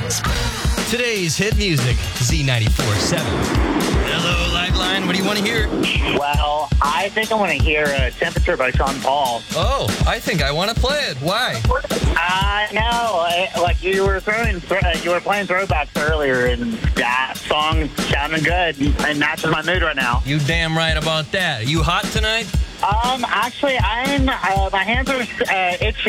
Today's hit music, Z94.7. Hello, Liveline. What do you want to hear? Well, I think I want to hear Temperature by Sean Paul. Oh, I think I want to play it. Why? No, like you were playing throwbacks earlier, and that song sounding good and matches my mood right now. You damn right about that. You hot tonight? Actually, my hands are itchy.